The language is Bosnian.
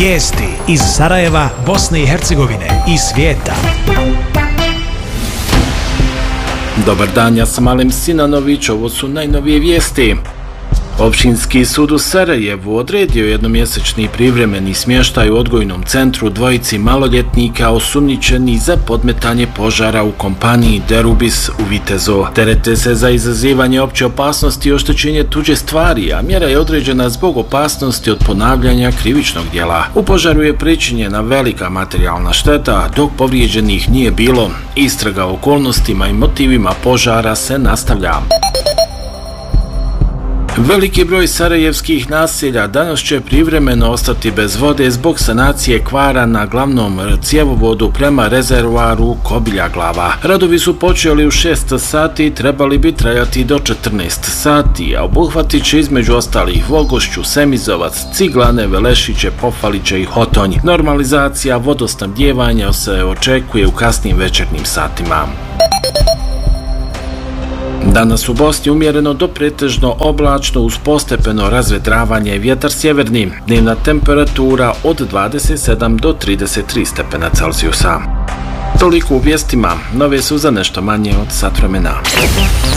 Vijesti iz Sarajeva, Bosne i Hercegovine i svijeta. Dobar dan, ja sam Alem Sinanović, ovo su najnovije vijesti. Općinski sud u Sarajevu odredio jednomjesečni privremeni smještaj u odgojnom centru dvojici maloljetnika osumnjičeni za podmetanje požara u kompaniji Derubis u Vitezu. Terete se za izazivanje opće opasnosti i oštećenje tuđe stvari, a mjera je određena zbog opasnosti od ponavljanja krivičnog djela. U požaru je pričinjena velika materijalna šteta, dok povrijeđenih nije bilo. Istraga o okolnostima i motivima požara se nastavlja. Veliki broj sarajevskih naselja danas će privremeno ostati bez vode zbog sanacije kvara na glavnom cjevovodu prema rezervoaru Kobilja-Glava. Radovi su počeli u 6 sati i trebali bi trajati do 14 sati, a obuhvatit će između ostalih Vogošću, Semizovac, Ciglane, Velešiće, Pofaliće i Hotonj. Normalizacija vodosnabdijevanja se očekuje u kasnim večernjim satima. Danas u Bosni umjereno do pretežno oblačno uz postepeno razvedravanje, vjetar sjeverni, dnevna temperatura od 27 do 33 stepena Celzijusa. Toliko u vijestima, nove su za nešto manje od sat vremena.